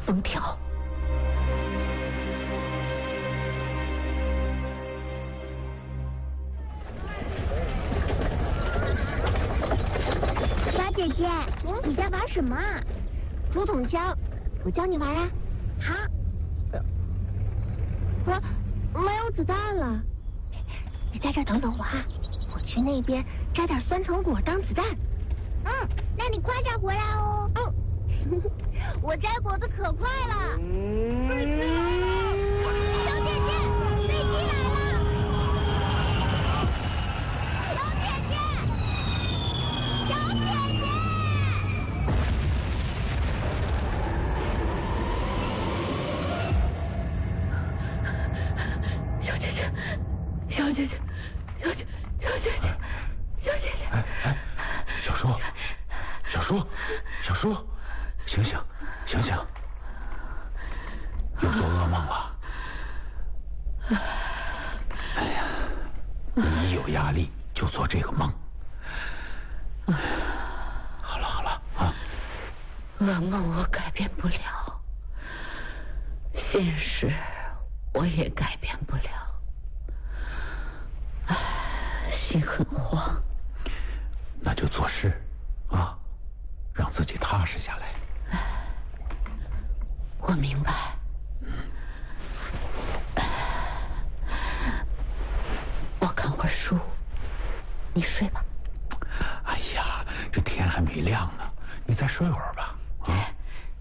封条。 小姐姐，你在玩什么啊？ 竹筒枪，我教你玩啊。 好。 没有子弹了。你在这等等我啊，我去那边摘点酸橙果当子弹。 那你快点回来哦。我摘果子可快了。飞机来了！小姐姐，飞机来了！小姐姐，小姐姐！ 小姐姐，小姐姐，小姐姐，小姐姐，小姐姐！ 小叔，醒醒，又做噩梦了。哎呀，你一有压力就做这个梦。好了啊。 噩梦我改变不了，现实我也改变不了。心很慌。 那就做事啊，让自己踏实下来。 我明白。我看会儿书，你睡吧。